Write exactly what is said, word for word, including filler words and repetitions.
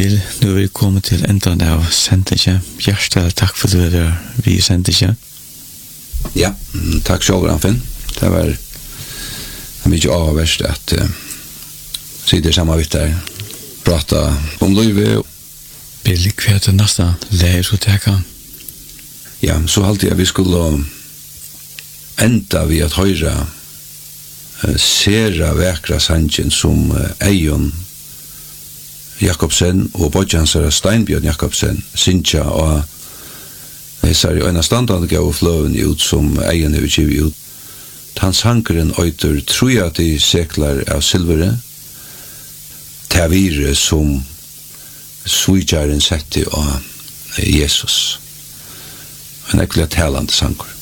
Bill, nu er vi kommet til enden av sendingen. Hjertelig takk for at du er vi i sendingen. Ja, takk selv, Finn. Det var mye avverst at uh, sitter sammen med deg, prate om livet. Bill, hva er det neste leir å teke? Ja, så halte jeg vi skulle enda vi at høyre uh, sera vekra sangen som uh, Eion Jakobsen og Bodjansara Steinbjørn Jakobsen synsja og hessar jo ena standande gav fløven ut som Eion er utgivet ut. Hans hankeren øyter truja til seklar av silvere til vire som sujaren setti av Jesus. En ekkert talande sanker.